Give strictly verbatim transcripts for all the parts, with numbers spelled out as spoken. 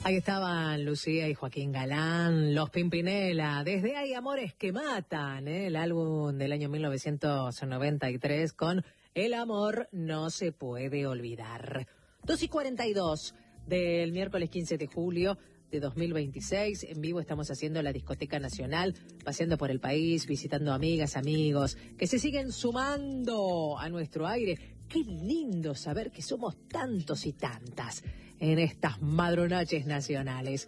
Ahí estaban Lucía y Joaquín Galán, Los Pimpinela, desde Hay Amores que Matan, ¿eh? El álbum del año mil novecientos noventa y tres con El amor no se puede olvidar. dos y cuarenta y dos del miércoles quince de julio de dos mil veintiséis, en vivo estamos haciendo la Discoteca Nacional, paseando por el país, visitando amigas, amigos, que se siguen sumando a nuestro aire. Qué lindo saber que somos tantos y tantas en estas madronaches nacionales.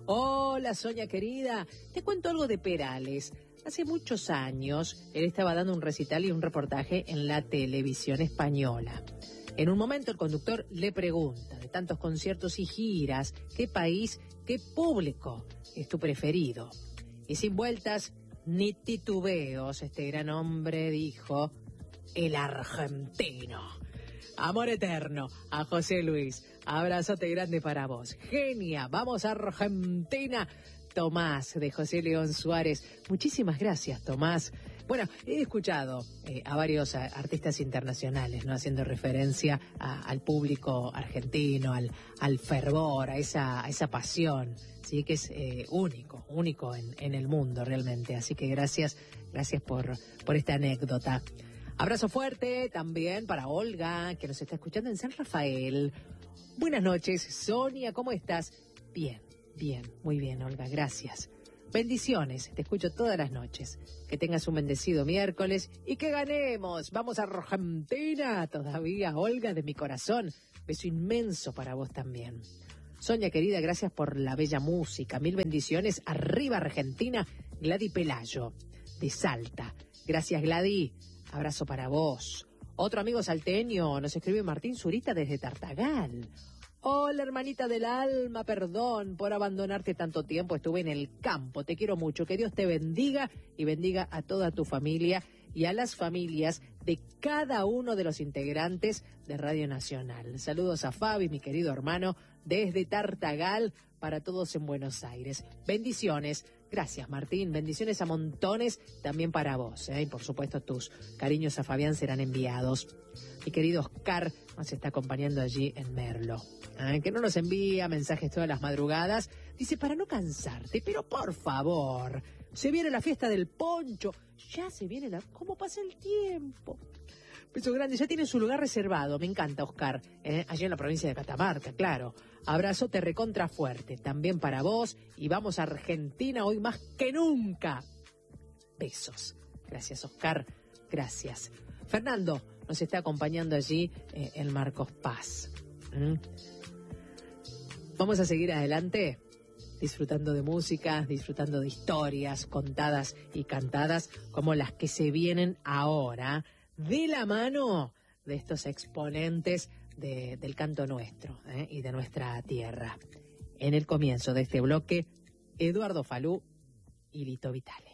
Hola, Sonia querida, te cuento algo de Perales. Hace muchos años, él estaba dando un recital y un reportaje en la televisión española. En un momento el conductor le pregunta, de tantos conciertos y giras, ¿qué país, qué público es tu preferido? Y sin vueltas ni titubeos, este gran hombre dijo, el argentino. Amor eterno a José Luis. Abrazote grande para vos. Genia, vamos a Argentina. Tomás, de José León Suárez. Muchísimas gracias, Tomás. Bueno, he escuchado eh, a varios a, artistas internacionales, ¿no? Haciendo referencia a, al público argentino, al, al fervor, a esa, a esa pasión, sí, que es eh, único, único en, en el mundo realmente. Así que gracias, gracias por, por esta anécdota. Abrazo fuerte también para Olga, que nos está escuchando en San Rafael. Buenas noches, Sonia, ¿cómo estás? Bien, bien, muy bien, Olga, gracias. Bendiciones, te escucho todas las noches. Que tengas un bendecido miércoles y que ganemos. Vamos a Argentina todavía, Olga, de mi corazón. Beso inmenso para vos también. Sonia, querida, gracias por la bella música. Mil bendiciones. Arriba Argentina, Gladys Pelayo, de Salta. Gracias, Gladys. Abrazo para vos. Otro amigo salteño, nos escribe Martín Zurita desde Tartagal. Hola, hermanita del alma, perdón por abandonarte tanto tiempo, estuve en el campo, te quiero mucho, que Dios te bendiga y bendiga a toda tu familia y a las familias de cada uno de los integrantes de Radio Nacional. Saludos a Fabi, mi querido hermano, desde Tartagal, para todos en Buenos Aires. Bendiciones. Gracias, Martín. Bendiciones a montones también para vos, ¿eh? Y por supuesto tus cariños a Fabián serán enviados. Mi querido Oscar nos está acompañando allí en Merlo, ¿eh? Que no nos envía mensajes todas las madrugadas. Dice, para no cansarte, pero por favor, se viene la fiesta del poncho. Ya se viene la... ¿Cómo pasa el tiempo? Beso grande, ya tiene su lugar reservado. Me encanta, Oscar, ¿eh? Allí en la provincia de Catamarca, claro. Abrazote recontra fuerte, también para vos. Y vamos a Argentina hoy más que nunca. Besos. Gracias, Oscar. Gracias. Fernando nos está acompañando allí eh, en Marcos Paz. ¿Mm? Vamos a seguir adelante, disfrutando de música, disfrutando de historias contadas y cantadas como las que se vienen ahora, de la mano de estos exponentes de, del canto nuestro, ¿eh? Y de nuestra tierra. En el comienzo de este bloque, Eduardo Falú y Lito Vitale.